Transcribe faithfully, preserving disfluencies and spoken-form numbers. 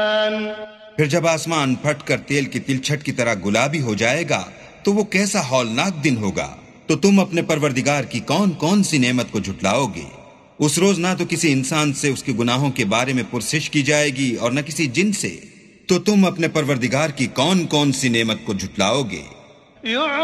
फिर जब आसमान फटकर तेल की तिलछट की तरह गुलाबी हो जाएगा तो वो कैसा हौलनाक दिन होगा। तो तुम अपने परवरदिगार की कौन कौन सी नेमत को झुटलाओगे। उस रोज ना तो किसी इंसान से उसके गुनाहों के बारे में पुरसिश की जाएगी और न किसी जिन से। तो तुम अपने परवरदिगार की कौन कौन सी नेमत को झुटलाओगे।